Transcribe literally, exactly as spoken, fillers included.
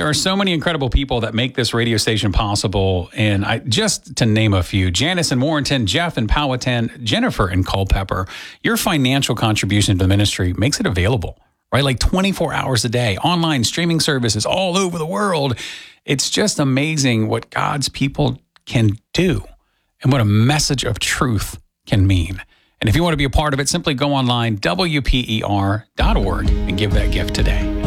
There are so many incredible people that make this radio station possible. And I just to name a few, Janice in Warrenton, Jeff in Powhatan, Jennifer in Culpeper, your financial contribution to the ministry makes it available, right? Like twenty-four hours a day, online streaming services all over the world. It's just amazing what God's people can do and what a message of truth can mean. And if you want to be a part of it, simply go online, W P E R dot org, and give that gift today.